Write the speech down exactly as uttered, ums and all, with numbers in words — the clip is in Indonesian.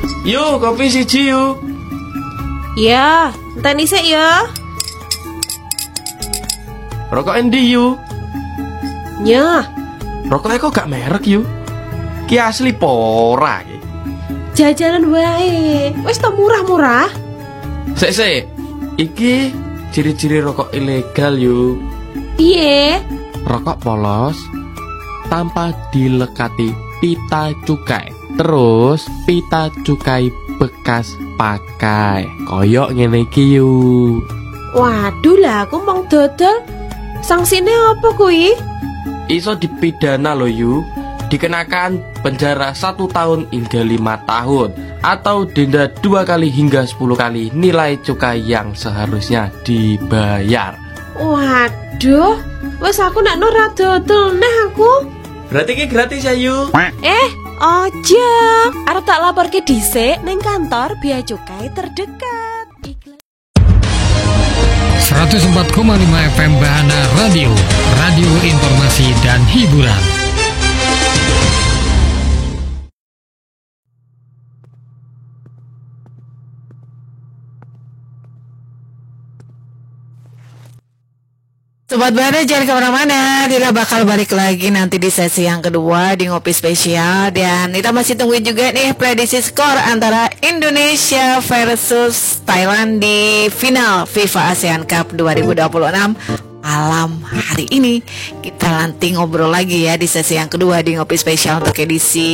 Yuk, kopi siji yuk. Ya, enteni sik ya. Rokok endi yuk? Nyah, Rokoknya kok gak merek yuk? Ki asli pora ki. jajanan wae. Wis to murah-murah. Sik sik. Iki ciri-ciri rokok ilegal yuk. Piye? Rokok polos tanpa dilekati pita cukai. Terus pita cukai bekas pakai. Koyok ngene iki yuk. Waduh lah, aku mau dodol. Sanksine apa kuwi? Iso dipidana lo yuk. Dikenakan penjara satu tahun hingga lima tahun atau denda dua kali hingga sepuluh kali nilai cukai yang seharusnya dibayar. Waduh, wes aku nak ora dodol nah aku. Berarti ki gratis ya yuk. Eh, ojo. Arep tak laporke dhisik ning kantor bea cukai terdekat. seratus empat koma lima F M Bahana Radio, radio informasi dan hiburan. Sobat Bahana jangan kemana-mana, Dira bakal balik lagi nanti di sesi yang kedua di Ngopi Spesial. Dan kita masih tungguin juga nih prediksi skor antara Indonesia versus Thailand di final FIFA ASEAN Cup dua ribu dua puluh enam malam hari ini. Kita nanti ngobrol lagi ya di sesi yang kedua di Ngopi Spesial untuk edisi